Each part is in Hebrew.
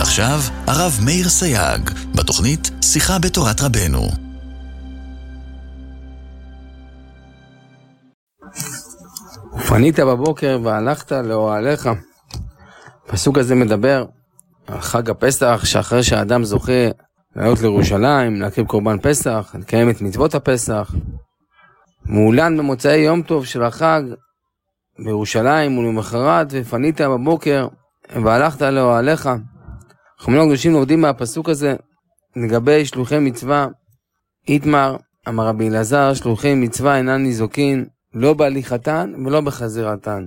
ועכשיו, הרב מאיר סייג, בתוכנית שיחה בתורת רבנו. ופנית בבוקר והלכת לאוהליך. הפסוק הזה מדבר על חג הפסח, שאחרי שהאדם זוכה לעלות לירושלים, להקריב קורבן פסח, לקיים את מצוות הפסח, מעולן במוצאי יום טוב של החג בירושלים ולמחרת, ופנית בבוקר והלכת לאוהליך. חכמינו הקדושים לומדים מהפסוק הזה לגבי שלוחי מצווה. איתמר, אמר רבי אלעזר, שלוחי מצווה אינן ניזוקין לא בהליכתן ולא בחזירתן.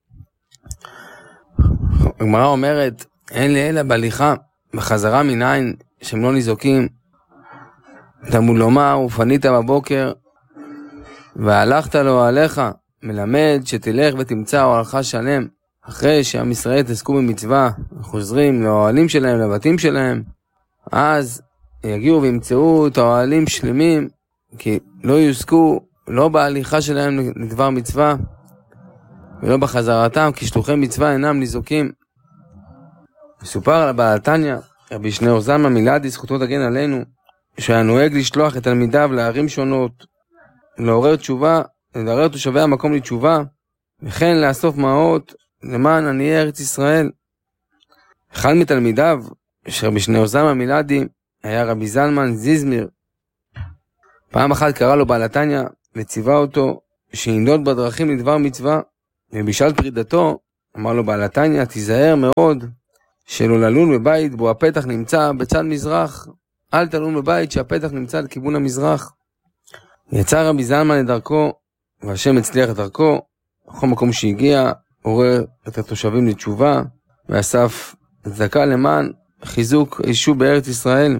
הגמרא אומרת, אין לי אלא בהליכה, בחזרה מניין שהם לא ניזוקים. תלמוד לומר, ופנית בבוקר והלכת לאוהליך, מלמד שתלך ותמצא אוהלך שלם. אחרי שעם ישראל יתעסקו במצווה, חוזרים לאוהלים שלהם, לבתים שלהם, אז יגיעו וימצאו את האוהלים שלמים, כי לא יוסקו לא בהליכה שלהם לדבר מצווה, ולא בחזרתם, כי שלוחי מצווה אינם ניזוקים. מסופר על הבעל תניא, רבי שניאור זלמן מלאדי, זכותו תגן עלינו, שהיה נוהג לשלוח את תלמידיו לערים שונות, לעורר תושבי המקום לתשובה, וכן לאסוף מעות למען עניי ארץ ישראל. אחד מתלמידיו, שרבי שניאור זלמן מלאדי, היה רבי זלמן זיזמיר. פעם אחת קרא לו בעל תניא וציווה אותו שינדוד בדרכים לדבר מצווה, ובשעת פרידתו אמר לו בעל תניא, תיזהר מאוד שלא ללון בבית בו הפתח נמצא בצד מזרח, אל תלון בבית שהפתח נמצא לכיוון המזרח. יצא רבי זלמן לדרכו, והשם הצליח את דרכו. בכל מקום שהגיע עורר את התושבים לתשובה, ואסף צדקה למען חיזוק היישוב בארץ ישראל.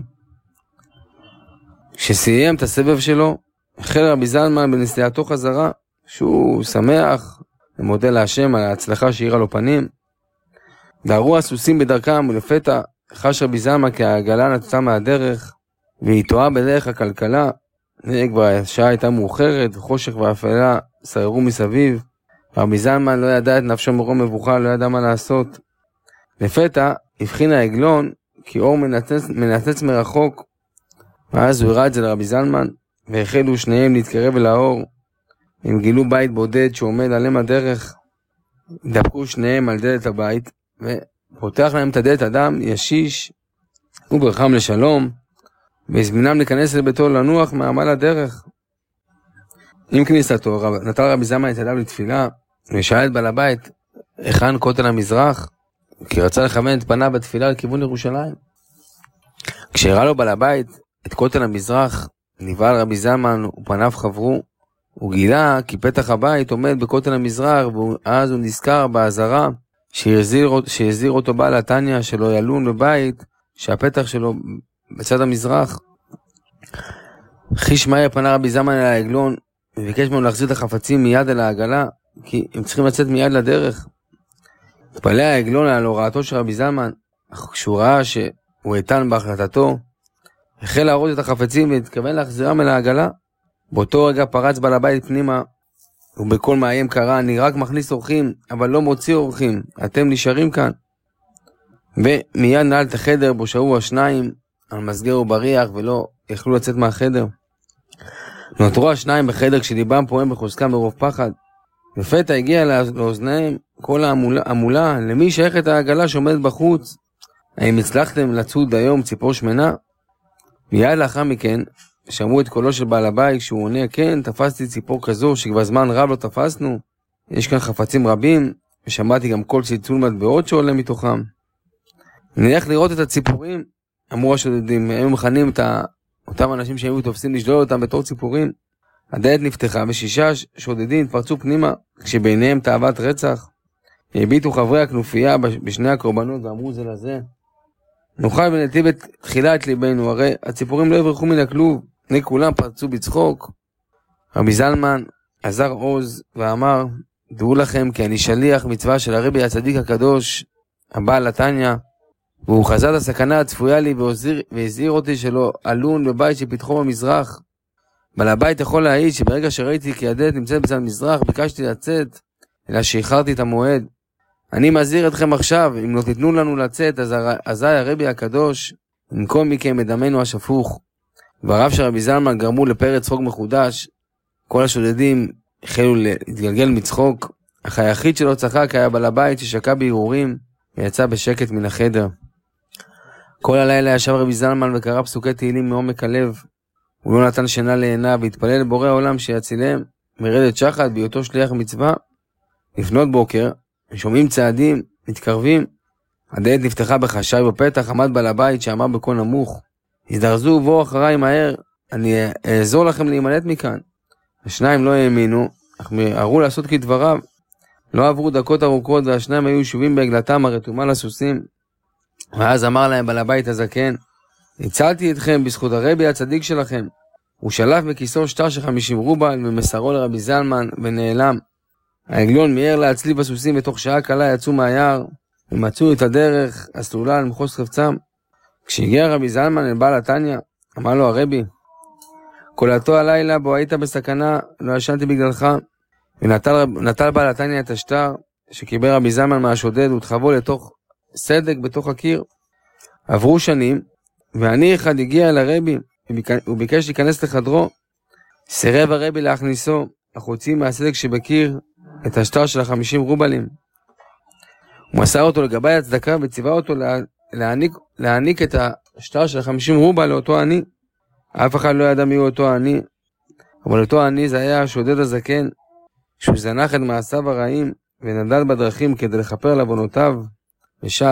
כשסיים את הסבב שלו, החל רבי זלמן בנסיעתו חזרה, שהוא שמח ומודה להשם על ההצלחה שהאירה לו פנים. דהרו הסוסים בדרכם, ולפתע חש רבי זלמן כי העגלה נצאה מהדרך, והיא טועה בדרך הכלכלה. כבר השעה הייתה מאוחרת, וחושך ואפלה שררו מסביב. רבי זלמן לא ידע את נפשו מרוב מבוכה, לא ידע מה לעשות. לפתע הבחין העגלון כי אור מנצנץ מרחוק, ואז הוא הראה את זה לרבי זלמן, והחלו שניהם להתקרב אל האור. הם גילו בית בודד שעומד עליהם הדרך. דפקו שניהם על דלת הבית, ופותח להם את הדלת אדם ישיש וברכם לשלום, והזמינם להיכנס לביתו לנוח מעמל הדרך. עם כניסתו נטל רבי זלמן את ידיו לתפילה, ושאל את בעל הבית היכן כותל המזרח, כי רצה לכוון את פניו בתפילה לכיוון ירושלים. כשהראה לו בעל הבית את כותל המזרח, נבהל רבי זלמן ופניו חברו. הוא גילה כי פתח הבית עומד בכותל המזרח, ואז הוא נזכר באזהרה שהזהיר אותו בעל תניא שלא ילון בבית שהפתח שלו בצד המזרח. חיש מהר פנה רבי זלמן אל העגלון, וביקש ממנו להחזיר את החפצים מיד אל העגלה, כי הם צריכים לצאת מיד לדרך. התפלא העגלון על הוראתו של רבי זלמן, אך כשהוא ראה שהוא איתן בהחלטתו, החל להראות את החפצים והתכוון להחזירם אל העגלה. באותו רגע פרץ בעל הבית פנימה, ובקול מאיים קרא, אני רק מכניס אורחים, אבל לא מוציא אורחים, אתם נשארים כאן. ומיד נעל את החדר בו שהו השניים, על מסגר ובריח, ולא יכלו לצאת מהחדר. נותרו השניים בחדר כשליבם פועם בחוזקם מרוב פחד. לפתע הגיע לאוזניהם כל המולה, למי שייכת העגלה שעומדת בחוץ? האם הצלחתם לצוד היום ציפור שמנה? מיד לאחר מכן שמעו את קולו של בעל הבית כשהוא עונה, כן, תפסתי ציפור כזו שכבר זמן רב לא תפסנו, יש כאן חפצים רבים, ושמעתי גם קול צלצול מטבעות שעולה מתוכם. נלך לראות את הציפורים, אמרו השודדים. היו מכנים את אותם אנשים שהיו תופסים לשדול אותם בתור ציפורים. הדלת נפתחה ושישה שודדים פרצו פנימה, כשביניהם תאוות רצח. הביטו חברי הכנופיה בשני הקורבנות ואמרו זה לזה, נוכל ונטיב את תחילת ליבנו, הרי הציפורים לא יברחו מן הכלוב. בני כולם פרצו בצחוק. רבי זלמן עזר עוז ואמר, דעו לכם כי אני שליח מצווה של הרבי הצדיק הקדוש הבעל תניא, והוא חזה את הסכנה הצפויה לי והזהיר אותי שלא אלון בבית שפתחו במזרח. בעל הבית יכול להעיד שברגע שראיתי כי הדלת נמצאת בצד מזרח ביקשתי לצאת, אלא שאיחרתי את המועד. אני מזהיר אתכם עכשיו, אם לא תיתנו לנו לצאת, אזי הרבי הקדוש ינקום מכם את דמנו השפוך. דבריו של רבי זלמן גרמו לפרץ צחוק מחודש. כל השודדים החלו להתגלגל מצחוק, אך היחיד שלא צחק היה בעל הבית ששקע בהרהורים ויצא בשקט מן החדר. כל הלילה ישב רבי זלמן וקרא פסוקי תהילים מעומק הלב. הוא לא נתן שינה לעיניו והתפלל לבורא העולם שיצילם מרדת שחת בהיותו שליח מצווה. לפנות בוקר, שומעים צעדים, מתקרבים. הדלת נפתחה בחשאי בפתח, עמד בעל הבית שאמר בקול נמוך, הזדרזו ובואו אחריי מהר, אני אעזור לכם להימלט מכאן. השניים לא האמינו, אך מיהרו לעשות כדבריו. לא עברו דקות ארוכות והשניים היו ישובים בעגלתם הרתומה לסוסים. ואז אמר להם בעל הבית הזקן, הצלתי אתכם בזכות הרבי הצדיק שלכם. הוא שלף בכיסו שטר של 50 רובל ומסרו לרבי זלמן ונעלם. העגלון מיהר להצליב הסוסים ותוך שעה קלה יצאו מהיער ומצאו את הדרך הסלולה על מחוז חפצם. כשהגיע רבי זלמן אל בעל התניא, אמר לו הרבי, קולתו הלילה בו היית בסכנה, לא ישנתי בגללך. ונטל בעל התניא את השטר שקיבל רבי זלמן מהשודד ודחבו לתוך סדק בתוך הקיר. עברו שנים, ואני אחד הגיע אל הרבי, וביקש להיכנס לחדרו. סירב הרבי להכניסו, אך הוציא מהסדק שבקיר את השטר של 50 רובלים. הוא מסר אותו לגבי הצדקה וציווה אותו להעניק את השטר של 50 רובל לאותו עני. אף אחד לא ידע מי הוא אותו עני, אבל אותו עני זה היה השודד הזקן, שהוא זנח את מעשיו הרעים ונדד בדרכים כדי לכפר על עוונותיו, ושם